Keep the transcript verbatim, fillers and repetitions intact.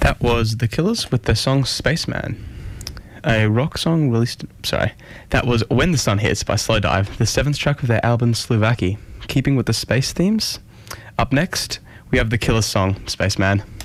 That was The Killers with their song Spaceman, a rock song released... Sorry. That was When the Sun Hits by Slowdive, the seventh track of their album Slovaki. Keeping with the space themes, up next, we have The Killers song, Spaceman.